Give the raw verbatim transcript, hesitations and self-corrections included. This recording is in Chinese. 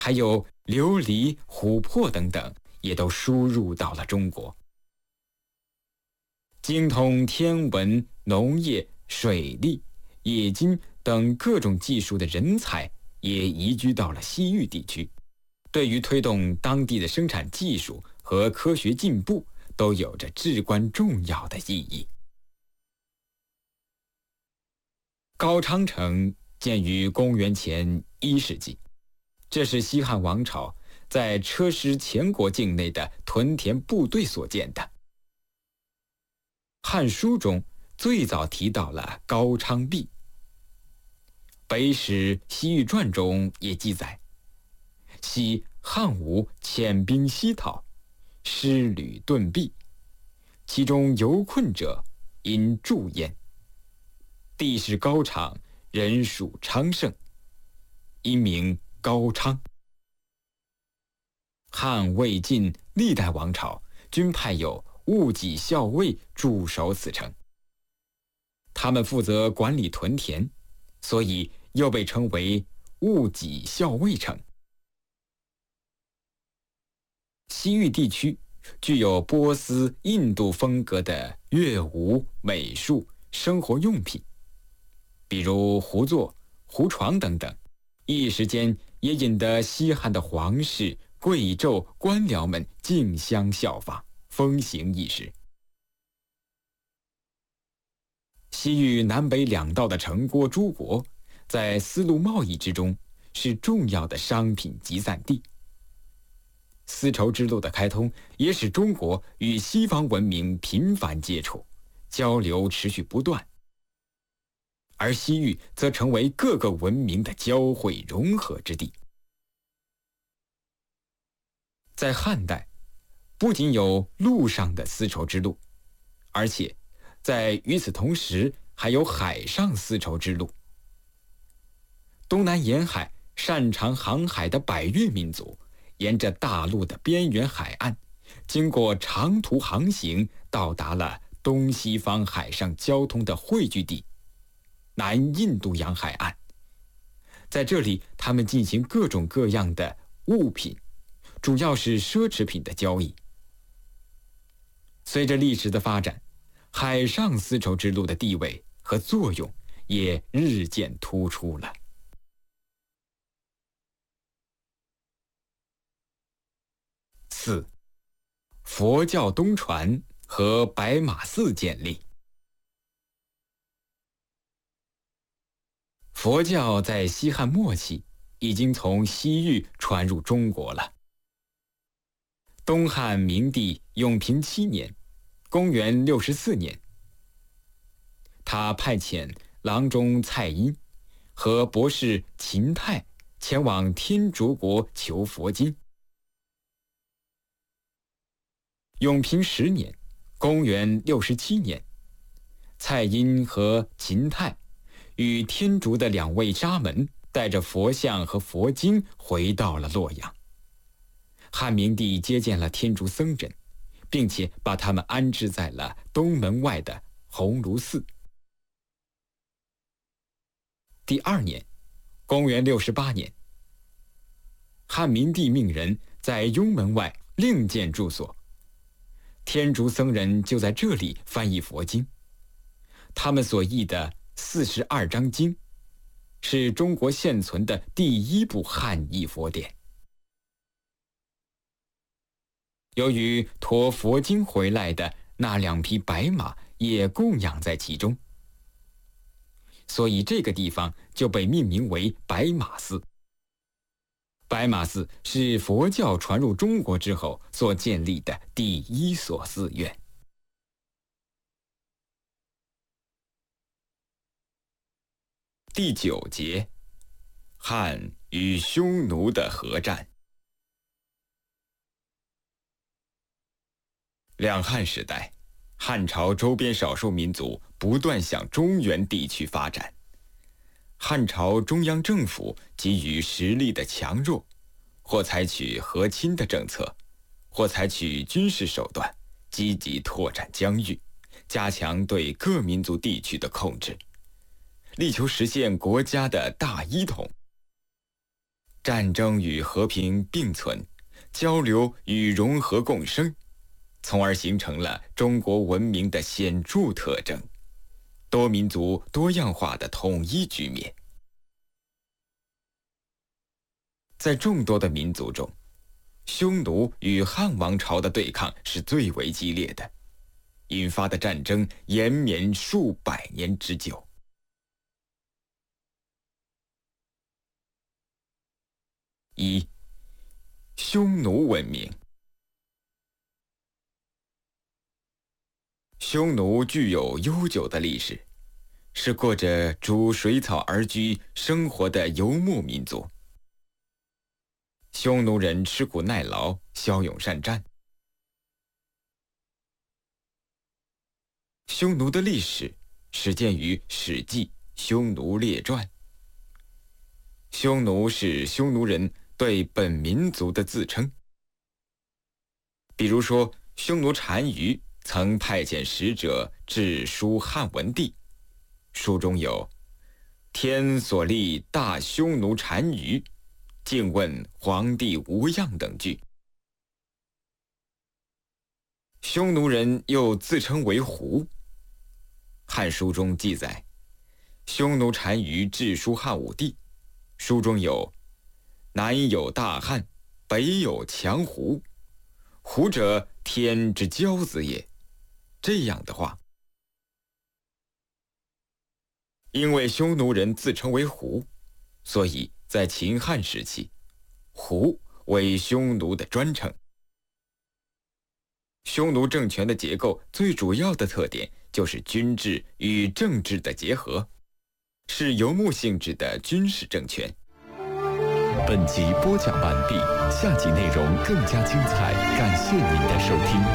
还有琉璃、琥珀等等，也都输入到了中国。精通天文、农业、水利、冶金等各种技术的人才也移居到了西域地区，对于推动当地的生产技术和科学进步都有着至关重要的意义。高昌城建于公元前一世纪，这是西汉王朝在车师前国境内的屯田部队所建的。《汉书》中最早提到了高昌壁，《北史·西域传》中也记载：昔汉武遣兵西讨，师旅遁避，其中游困者，因驻焉。地势高敞，人属昌盛，因名高昌。汉、魏、晋历代王朝均派有务己校尉驻守此城，他们负责管理屯田，所以又被称为务己校尉城。西域地区具有波斯、印度风格的乐舞、美术、生活用品，比如胡作、胡床等等，一时间也引得西汉的皇室、贵胄、官僚们竞相效仿，风行一时。西域南北两道的城郭诸国，在丝路贸易之中是重要的商品集散地。丝绸之路的开通也使中国与西方文明频繁接触，交流持续不断，而西域则成为各个文明的交汇融合之地。在汉代，不仅有陆上的丝绸之路，而且在与此同时还有海上丝绸之路。东南沿海擅长航海的百越民族，沿着大陆的边缘海岸，经过长途航行，到达了东西方海上交通的汇聚地南印度洋海岸。在这里，他们进行各种各样的物品，主要是奢侈品的交易。随着历史的发展，海上丝绸之路的地位和作用也日渐突出了。四、佛教东传和白马寺建立。佛教在西汉末期已经从西域传入中国了。东汉明帝永平七年，公元六十四年，他派遣郎中蔡英和博士秦泰前往天竺国求佛经。永平十年，公元六十七年，蔡英和秦泰与天竺的两位沙门带着佛像和佛经回到了洛阳。汉明帝接见了天竺僧人，并且把他们安置在了东门外的鸿胪寺。第二年，公元六十八年，汉明帝命人在雍门外另建住所，天竺僧人就在这里翻译佛经。他们所译的四十二章经，是中国现存的第一部汉译佛典。由于驮佛经回来的那两匹白马也供养在其中，所以这个地方就被命名为白马寺。白马寺是佛教传入中国之后所建立的第一所寺院。第九节，汉与匈奴的合战。两汉时代，汉朝周边少数民族不断向中原地区发展。汉朝中央政府给予实力的强弱，或采取和亲的政策，或采取军事手段，积极拓展疆域，加强对各民族地区的控制，力求实现国家的大一统。 战争与和平并存，交流与融合共生，从而形成了中国文明的显著特征，多民族多样化的统一局面。在众多的民族中，匈奴与汉王朝的对抗是最为激烈的，引发的战争延绵数百年之久。一、匈奴文明。匈奴具有悠久的历史，是过着逐水草而居生活的游牧民族。匈奴人吃苦耐劳，骁勇善战。匈奴的历史始见于《史记·匈奴列传》。匈奴是匈奴人对本民族的自称。比如说，匈奴单于曾派遣使者致书汉文帝，书中有“天所立大匈奴单于，敬问皇帝无恙”等句。匈奴人又自称为胡。汉书中记载，匈奴单于致书汉武帝，书中有“南有大汉，北有强胡，胡者天之骄子也”这样的话。因为匈奴人自称为胡，所以在秦汉时期，胡为匈奴的专称。匈奴政权的结构最主要的特点就是军制与政治的结合，是游牧性质的军事政权。 本集播讲完毕，下集内容更加精彩，感谢您的收听。